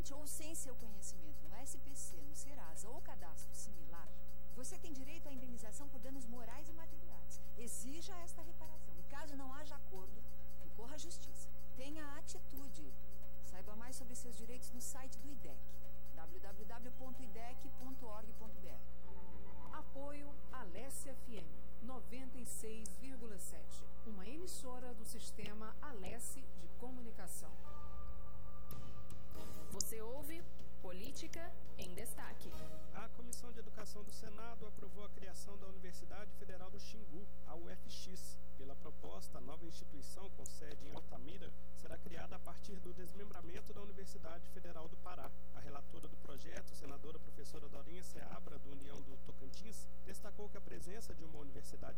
Inicialmente ou sem seu conhecimento no SPC, no Serasa ou cadastro similar, você tem direito à indenização por danos morais e materiais. Exija esta reparação e, caso não haja acordo, recorra à justiça. Tenha atitude. Saiba mais sobre seus direitos no site do IDEC, www.idec.org.br. Apoio Alesse FM 96,7, uma emissora do sistema Alesse de Comunicação. Você ouve Política em Destaque. A Comissão de Educação do Senado aprovou a criação da Universidade Federal do Xingu, a UFX. Pela proposta, a nova instituição com sede em Altamira será criada a partir do desmembramento da Universidade Federal do Pará. A relatora do projeto, senadora professora Dorinha Seabra, do União do Tocantins, destacou que a presença de uma universidade